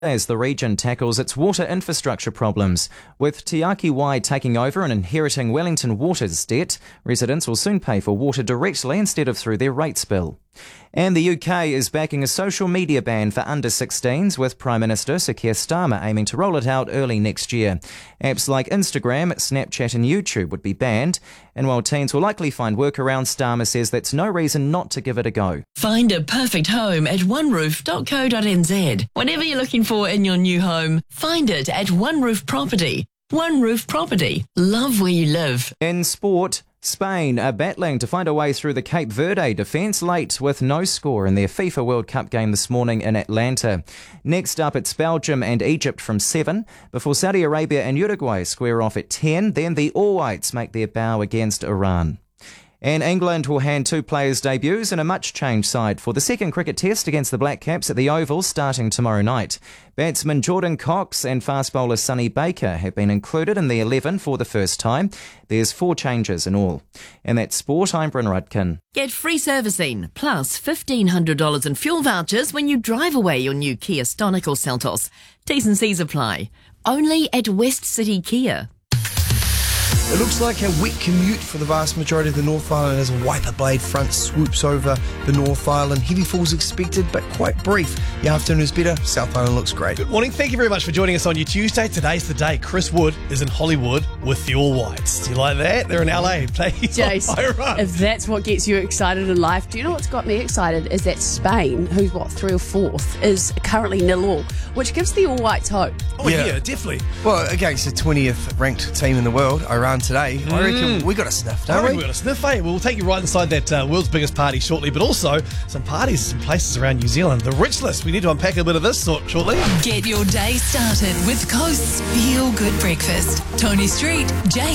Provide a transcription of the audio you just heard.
as the region tackles its water infrastructure problems. With Te Aki Wai taking over and inheriting Wellington Water's debt, residents will soon pay for water directly instead of through their rates bill. And the UK is backing a social media ban for under-16s, with Prime Minister Sir Keir Starmer aiming to roll it out early next year. Apps like Instagram, Snapchat and YouTube would be banned, and while teens will likely find workarounds, Starmer says that's no reason not to give it a go. Find a perfect home at oneroof.co.nz. Whatever you're looking for in your new home, find it at One Roof Property. One Roof Property. Love where you live. In sport, Spain are battling to find a way through the Cape Verde defence late with no score in their FIFA World Cup game this morning in Atlanta. Next up, it's Belgium and Egypt from 7, before Saudi Arabia and Uruguay square off at 10. Then the All Whites make their bow against Iran. And England will hand 2 players' debuts in a much-changed side for the second cricket test against the Black Caps at the Oval starting tomorrow night. Batsman Jordan Cox and fast bowler Sonny Baker have been included in the 11 for the first time. There's 4 changes in all. And that's sport. I'm Bryn Rudkin. Get free servicing plus $1,500 in fuel vouchers when you drive away your new Kia Stonic or Seltos. T's and C's apply. Only at West City Kia. It looks like a wet commute for the vast majority of the North Island as a wiper blade front swoops over the North Island. Heavy falls expected, but quite brief. The afternoon is better. South Island looks great. Good morning. Thank you very much for joining us on your Tuesday. Today's the day. Chris Wood is in Hollywood with the All Whites. Do you like that? They're in LA. Jace, if that's what gets you excited in life, do you know what's got me excited is that Spain, who's 3rd or 4th, is currently 0-0, which gives the All Whites hope. Oh, yeah, definitely. Well, against the 20th ranked team in the world, Iran today, I reckon we got a sniff, don't we? We got a sniff, eh? We'll take you right inside that world's biggest party shortly, but also some parties, some places around New Zealand. The Rich List. We need to unpack a bit of this shortly. Get your day started with Coast's Feel Good Breakfast. Tony Street, Jay